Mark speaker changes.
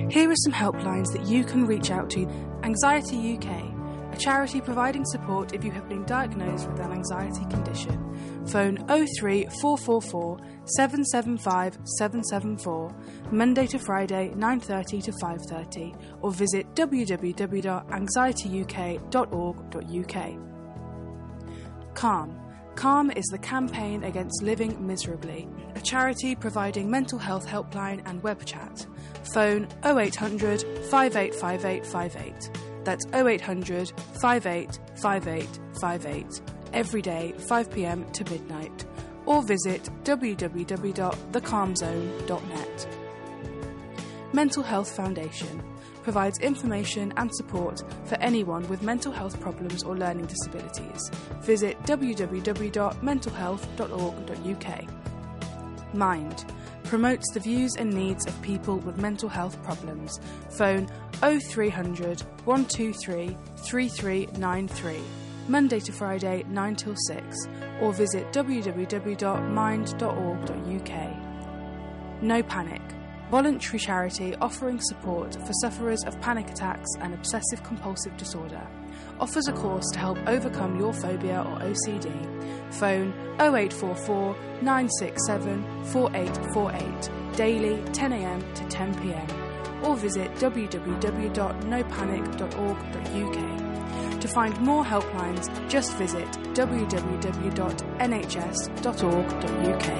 Speaker 1: Here are some helplines that you can reach out to. Anxiety UK, a charity providing support if you have been diagnosed with an anxiety condition. Phone 03444 775 774, Monday to Friday 9:30 to 5:30, or visit www.anxietyuk.org.uk. Calm is the Campaign Against Living Miserably, a charity providing mental health helpline and web chat. Phone 0800 585858. That's 0800 585858, every day 5 p.m. to midnight, or visit www.thecalmzone.net. Mental Health Foundation provides information and support for anyone with mental health problems or learning disabilities. Visit www.mentalhealth.org.uk. Mind promotes the views and needs of people with mental health problems. Phone 0300 123 3393, Monday to Friday 9 till 6, or visit www.mind.org.uk. No Panic, voluntary charity offering support for sufferers of panic attacks and obsessive compulsive disorder. Offers a course to help overcome your phobia or OCD. Phone 0844 967 4848, daily 10 a.m. to 10 p.m, or visit www.nopanic.org.uk. To find more helplines, just visit www.nhs.org.uk.